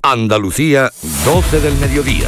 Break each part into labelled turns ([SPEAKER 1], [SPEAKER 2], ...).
[SPEAKER 1] Andalucía, 12 del mediodía.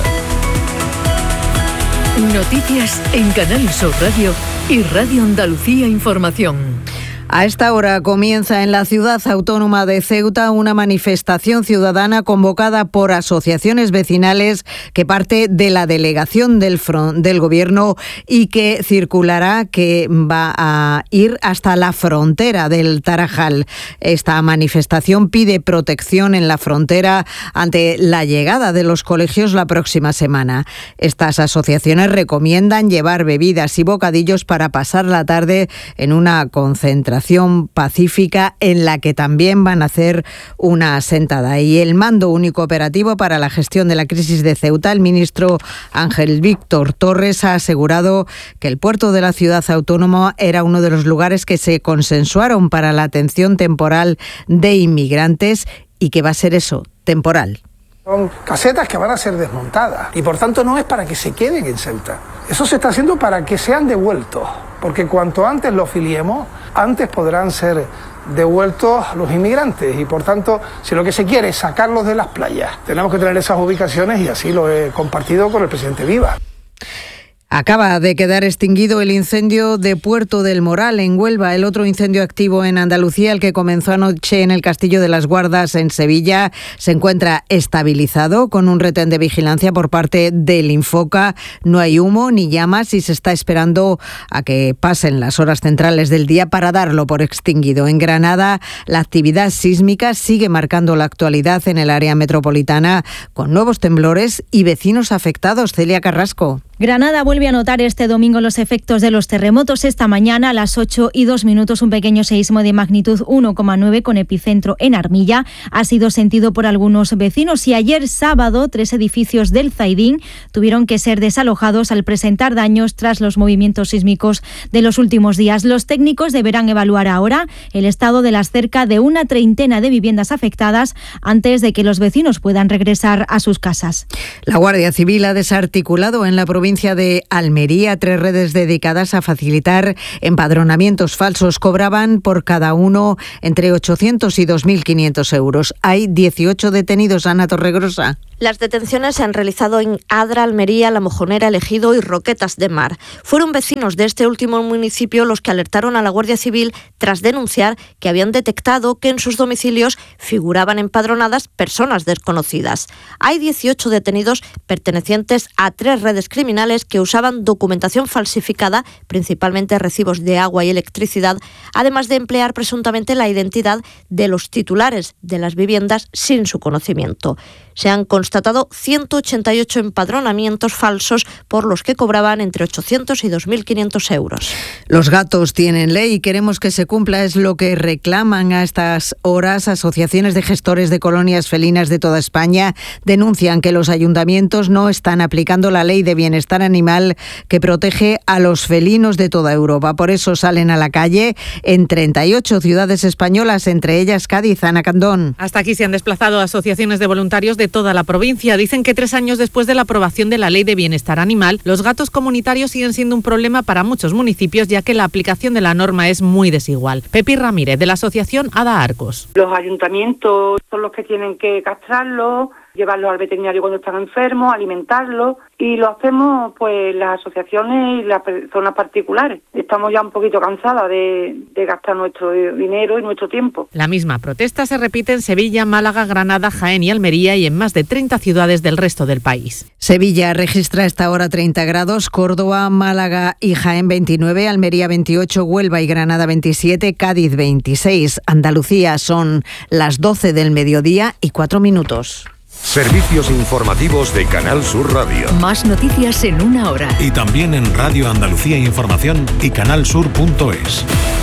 [SPEAKER 2] Noticias en Canal Sur Radio y Radio Andalucía Información.
[SPEAKER 3] A esta hora comienza en la ciudad autónoma de Ceuta una manifestación ciudadana convocada por asociaciones vecinales que parte de la delegación del Gobierno y que circulará, que va a ir hasta la frontera del Tarajal. Esta manifestación pide protección en la frontera ante la llegada de los colegios la próxima semana. Estas asociaciones recomiendan llevar bebidas y bocadillos para pasar la tarde en una concentración pacífica en la que también van a hacer una sentada. Y el Mando Único Operativo para la Gestión de la Crisis de Ceuta, el ministro Ángel Víctor Torres, ha asegurado que el puerto de la ciudad autónoma era uno de los lugares que se consensuaron para la atención temporal de inmigrantes y que va a ser eso, temporal.
[SPEAKER 4] Son casetas que van a ser desmontadas y por tanto no es para que se queden en Ceuta. Eso se está haciendo para que sean devueltos, porque cuanto antes los filiemos, antes podrán ser devueltos los inmigrantes y por tanto, si lo que se quiere es sacarlos de las playas, tenemos que tener esas ubicaciones y así lo he compartido con el presidente Viva.
[SPEAKER 3] Acaba de quedar extinguido el incendio de Puerto del Moral, en Huelva. El otro incendio activo en Andalucía, el que comenzó anoche en el Castillo de las Guardas, en Sevilla, se encuentra estabilizado con un retén de vigilancia por parte del Infoca. No hay humo ni llamas y se está esperando a que pasen las horas centrales del día para darlo por extinguido. En Granada, la actividad sísmica sigue marcando la actualidad en el área metropolitana, con nuevos temblores y vecinos afectados. Celia Carrasco.
[SPEAKER 5] Granada vuelve a notar este domingo los efectos de los terremotos. Esta mañana a las 8:02 un pequeño seísmo de magnitud 1,9 con epicentro en Armilla ha sido sentido por algunos vecinos y ayer sábado 3 edificios del Zaidín tuvieron que ser desalojados al presentar daños tras los movimientos sísmicos de los últimos días. Los técnicos deberán evaluar ahora el estado de las cerca de una treintena de viviendas afectadas antes de que los vecinos puedan regresar a sus casas.
[SPEAKER 3] La Guardia Civil ha desarticulado en la provincia de Almería 3 redes dedicadas a facilitar empadronamientos falsos. Cobraban por cada uno entre 800 y 2.500 euros. Hay 18 detenidos, Ana Torregrosa.
[SPEAKER 6] Las detenciones se han realizado en Adra, Almería, La Mojonera, El Ejido y Roquetas de Mar. Fueron vecinos de este último municipio los que alertaron a la Guardia Civil tras denunciar que habían detectado que en sus domicilios figuraban empadronadas personas desconocidas. Hay 18 detenidos pertenecientes a 3 redes criminales que usaban documentación falsificada, principalmente recibos de agua y electricidad, además de emplear presuntamente la identidad de los titulares de las viviendas sin su conocimiento. Se han constatado 188 empadronamientos falsos por los que cobraban entre 800 y 2.500 euros.
[SPEAKER 3] Los gatos tienen ley y queremos que se cumpla, es lo que reclaman a estas horas asociaciones de gestores de colonias felinas de toda España. Denuncian que los ayuntamientos no están aplicando la ley de bienestar animal que protege a los felinos de toda Europa. Por eso salen a la calle en 38 ciudades españolas, entre ellas Cádiz. Ana Candón.
[SPEAKER 7] Hasta aquí se han desplazado asociaciones de voluntarios de toda la provincia. Dicen que 3 años después de la aprobación de la Ley de Bienestar Animal, los gatos comunitarios siguen siendo un problema para muchos municipios, ya que la aplicación de la norma es muy desigual. Pepi Ramírez, de la asociación Ada Arcos.
[SPEAKER 8] Los ayuntamientos son los que tienen que castrarlos, llevarlos al veterinario cuando están enfermos, alimentarlos, y lo hacemos pues las asociaciones y las personas particulares. Estamos ya un poquito cansadas de gastar nuestro dinero y nuestro tiempo.
[SPEAKER 7] La misma protesta se repite en Sevilla, Málaga, Granada, Jaén y Almería y en más de 30 ciudades del resto del país.
[SPEAKER 3] Sevilla registra a esta hora 30 grados, Córdoba, Málaga y Jaén 29, Almería 28, Huelva y Granada 27, Cádiz 26. Andalucía son las 12 del mediodía y 4 minutos.
[SPEAKER 1] Servicios informativos de Canal Sur Radio.
[SPEAKER 2] Más noticias en una hora.
[SPEAKER 9] Y también en Radio Andalucía Información y canalsur.es.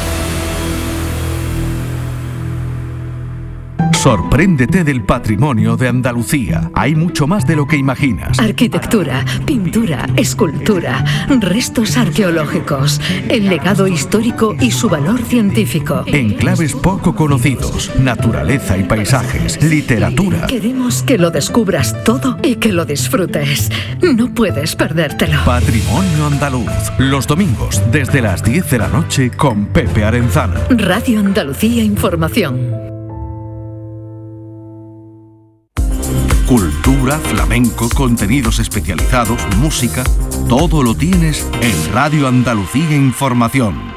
[SPEAKER 9] Sorpréndete del patrimonio de Andalucía. Hay mucho más de lo que imaginas.
[SPEAKER 2] Arquitectura, pintura, escultura, restos arqueológicos, el legado histórico y su valor científico.
[SPEAKER 9] Enclaves poco conocidos, naturaleza y paisajes, literatura.
[SPEAKER 2] Queremos que lo descubras todo y que lo disfrutes. No puedes perdértelo.
[SPEAKER 9] Patrimonio andaluz. Los domingos desde las 10 de la noche con Pepe Arenzana.
[SPEAKER 2] Radio Andalucía Información.
[SPEAKER 9] Cultura, flamenco, contenidos especializados, música, todo lo tienes en Radio Andalucía Información.